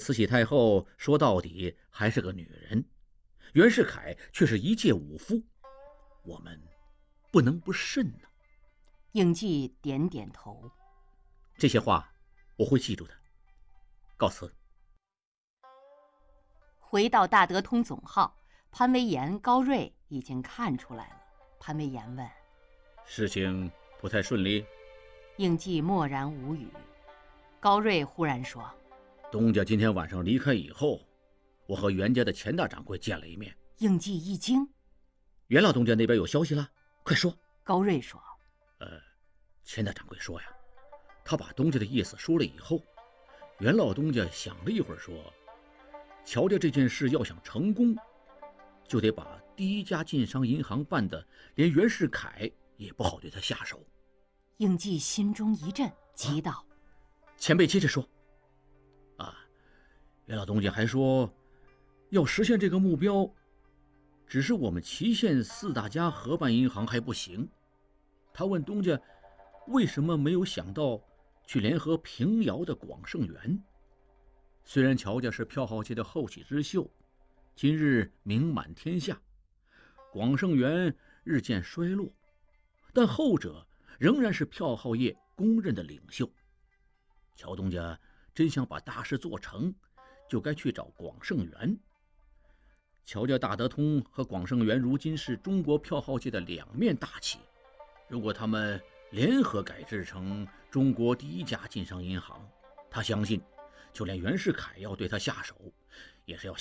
慈禧太后说到底还是个女人，袁世凯却是一介武夫，我们不能不慎呢。 应季点点头。 这些话我会记住的。告辞。 回到大德通总号，潘威严、高瑞已经看出来了。潘威严问： 事情不太顺利？ 应季默然无语。高瑞忽然说： 东家今天晚上离开以后，我和袁家的钱大掌柜见了一面。 应季一惊： 袁老东家那边有消息了？快说。 高瑞说： 钱大掌柜说呀，他把东家的意思说了以后，袁老东家想了一会儿说，乔家这件事要想成功，就得把第一家晋商银行办的连袁世凯也不好对他下手。 应季心中一震，急道： 前辈接着说。袁老东家还说，要实现这个目标，只是我们祁县4大家合办银行还不行。他问东家为什么没有想到去联合平遥的广盛元。虽然乔家是票号界的后起之秀，今日名满天下，广盛元日渐衰落，但后者仍然是票号业公认的领袖。乔东家真想把大事做成，就该去找广盛元。乔家大德通和广盛元如今是中国票号界的两面大旗，如果他们联合改制成中国第一家晋商银行，他相信就连袁世凯要对他下手，也是要